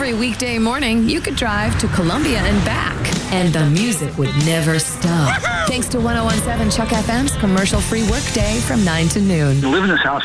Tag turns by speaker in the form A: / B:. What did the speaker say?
A: Every weekday morning, you could drive to Columbia and back, and the music would never stop. Thanks to 101.7 Chuck FM's commercial-free workday from 9 to noon.
B: You live in this house